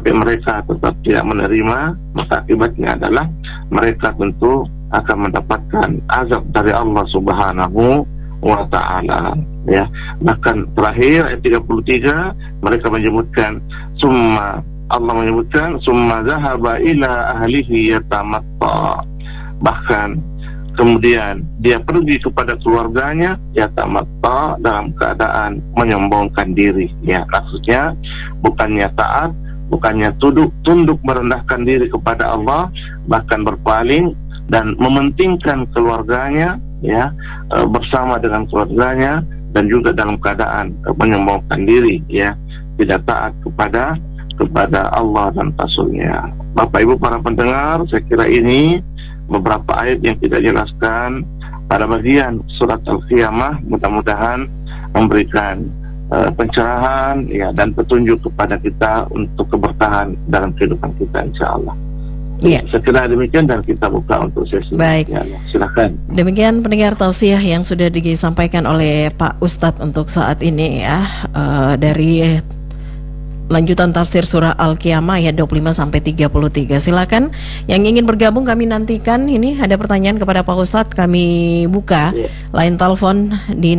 tapi mereka tetap tidak menerima, maka akibatnya adalah mereka tentu akan mendapatkan azab dari Allah Subhanahu wa ta'ala, ya. Bahkan terakhir ayat 33 mereka menyebutkan Allah menyebutkan summa zahaba ila ahlihi yatamatta, bahkan kemudian dia pergi kepada keluarganya yatamatta, dalam keadaan menyombongkan diri, ya. Maksudnya bukannya taat, bukannya tunduk merendahkan diri kepada Allah, bahkan berpaling dan mementingkan keluarganya, ya, bersama dengan keluarganya, dan juga dalam keadaan menyombongkan diri, ya, tidak taat kepada Allah dan Rasul-Nya. Bapak Ibu para pendengar, saya kira ini beberapa ayat yang kita jelaskan pada bagian surat Al-Qiyamah, mudah-mudahan memberikan pencerahan, ya, dan petunjuk kepada kita untuk keberkahan dalam kehidupan kita, insya Allah. Ya. Saya kira demikian, dan kita buka untuk sesi. Baik. Ya, silakan. Demikian pendengar tausiah yang sudah disampaikan oleh Pak Ustadz untuk saat ini, ya, dari lanjutan tafsir surah Al-Qiyamah ayat 25 sampai 33. Silakan yang ingin bergabung, kami nantikan. Ini ada pertanyaan kepada Pak Ustadz, kami buka line telepon di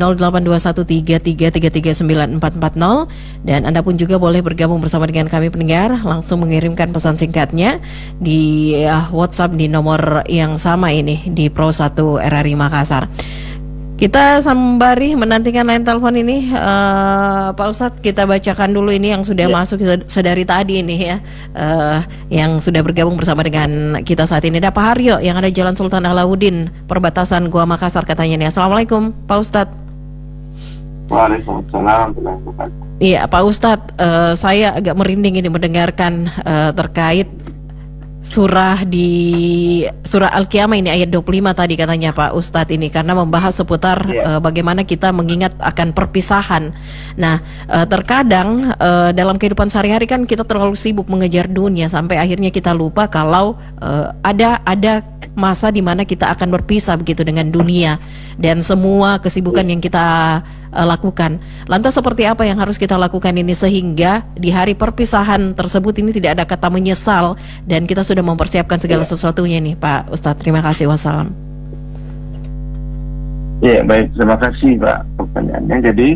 082133339440, dan Anda pun juga boleh bergabung bersama dengan kami pendengar, langsung mengirimkan pesan singkatnya di WhatsApp di nomor yang sama ini di Pro 1 RRI Makassar. Kita sembari menantikan line telepon ini, Pak Ustadz, kita bacakan dulu ini yang sudah masuk sedari tadi ini, ya, yang sudah bergabung bersama dengan kita saat ini. Ada Pak Haryo yang ada Jalan Sultan Alauddin, perbatasan Gua Makassar, katanya nih. Assalamualaikum Pak Ustadz. Waalaikumsalam. Iya Pak Ustadz, saya agak merinding ini mendengarkan terkait surah Al-Qiyamah ini ayat 25 tadi, katanya Pak Ustadz ini, karena membahas seputar bagaimana kita mengingat akan perpisahan. Nah, terkadang dalam kehidupan sehari-hari kan kita terlalu sibuk mengejar dunia sampai akhirnya kita lupa kalau ada masa di mana kita akan berpisah begitu dengan dunia dan semua kesibukan yang kita lakukan. Lantas seperti apa yang harus kita lakukan ini sehingga di hari perpisahan tersebut ini tidak ada kata menyesal dan kita sudah mempersiapkan segala sesuatunya nih Pak Ustadz. Terima kasih, wassalam. Ya, baik, terima kasih Pak pertanyaannya. Jadi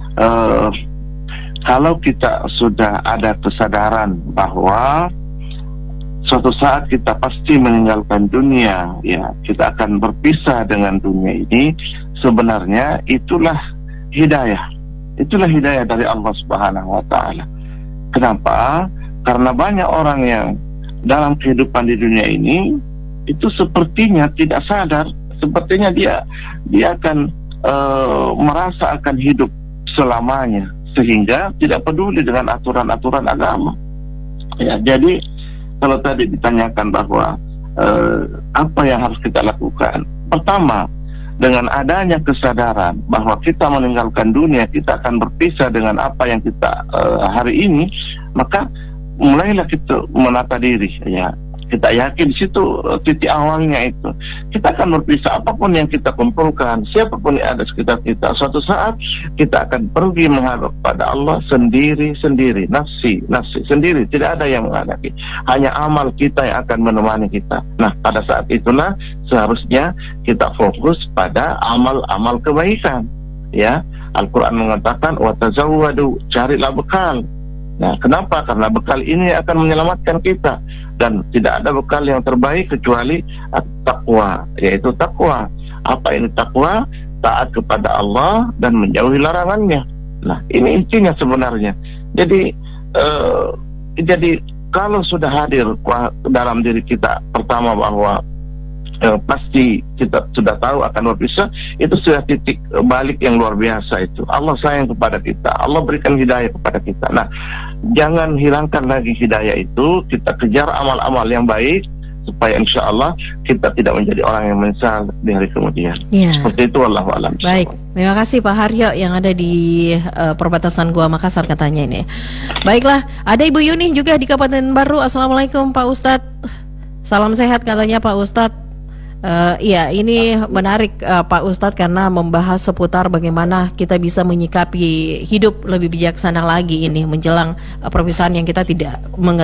kalau kita sudah ada kesadaran bahwa suatu saat kita pasti meninggalkan dunia, ya, kita akan berpisah dengan dunia ini, sebenarnya itulah hidayah. Itulah hidayah dari Allah Subhanahu wa ta'ala. Kenapa? Karena banyak orang yang dalam kehidupan di dunia ini itu sepertinya tidak sadar, sepertinya dia akan merasa akan hidup selamanya, sehingga tidak peduli dengan aturan-aturan agama. Ya, jadi kalau tadi ditanyakan bahwa apa yang harus kita lakukan, pertama, dengan adanya kesadaran bahwa kita meninggalkan dunia, kita akan berpisah dengan apa yang kita hari ini, maka mulailah kita menata diri, ya. Kita yakin di situ titik awalnya itu. Kita akan berpisah, apapun yang kita kumpulkan, siapapun yang ada sekitar kita, suatu saat kita akan pergi menghadap pada Allah sendiri-sendiri, nafsi sendiri, tidak ada yang menghadapi. Hanya amal kita yang akan menemani kita. Nah, pada saat itulah seharusnya kita fokus pada amal-amal kebaikan. Ya, Al-Quran mengatakan watazawwadu, carilah bekal. Nah, kenapa? Karena bekal ini akan menyelamatkan kita, dan tidak ada bekal yang terbaik kecuali at-taqwa, yaitu takwa. Apa ini takwa? Taat kepada Allah dan menjauhi larangannya. Nah, ini intinya sebenarnya. Jadi kalau sudah hadir dalam diri kita, pertama bahwa pasti kita sudah tahu akan berpisah, itu sudah titik balik yang luar biasa itu. Allah sayang kepada kita, Allah berikan hidayah kepada kita. Nah, jangan hilangkan lagi hidayah itu, kita kejar amal-amal yang baik supaya insya Allah kita tidak menjadi orang yang menyesal di hari kemudian. Seperti itu, wallahu a'lam. Baik, terima kasih Pak Haryo yang ada di perbatasan Gua Makassar, katanya ini. Baiklah, ada Ibu Yuni juga di Kabupaten Baru. Assalamualaikum Pak Ustadz. Salam sehat katanya Pak Ustadz. Iya, ini menarik Pak Ustadz, karena membahas seputar bagaimana kita bisa menyikapi hidup lebih bijaksana lagi ini menjelang perpisahan yang kita tidak mengetahui